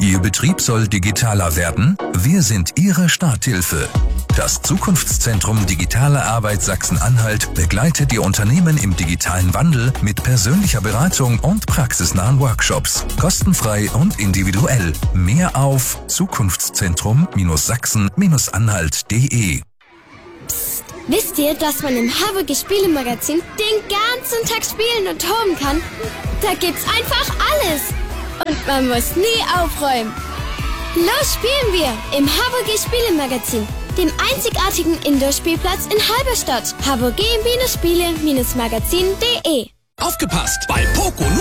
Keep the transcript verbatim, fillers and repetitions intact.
Ihr Betrieb soll digitaler werden? Wir sind Ihre Starthilfe. Das Zukunftszentrum Digitale Arbeit Sachsen-Anhalt begleitet Ihr Unternehmen im digitalen Wandel mit persönlicher Beratung und praxisnahen Workshops. Kostenfrei und individuell. Mehr auf zukunftszentrum Sachsen Anhalt punkt de. Psst, wisst ihr, dass man im Harburger Spielemagazin den ganzen Tag spielen und toben kann? Da gibt's einfach alles. Und man muss nie aufräumen. Los spielen wir im Harburger Spielemagazin, dem einzigartigen Indoor-Spielplatz in Halberstadt. harburger Spiele Magazin punkt de. Aufgepasst! Bei Poco